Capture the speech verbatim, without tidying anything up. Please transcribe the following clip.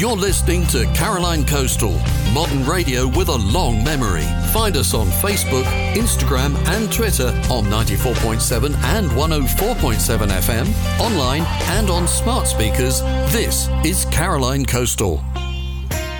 You're listening to Caroline Coastal, modern radio with a long memory. Find us on Facebook, Instagram and Twitter on ninety-four point seven and one oh four point seven F M, online and on smart speakers. This is Caroline Coastal.